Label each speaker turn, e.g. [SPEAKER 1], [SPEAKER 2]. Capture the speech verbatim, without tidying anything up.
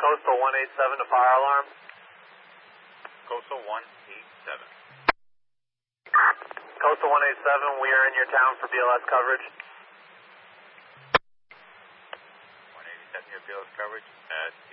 [SPEAKER 1] Coastal one eight seven to fire alarm.
[SPEAKER 2] Coastal one eight seven.
[SPEAKER 1] Coastal one eight seven, we are in your town for B L S coverage.
[SPEAKER 2] one eighty-seven, your B L S coverage at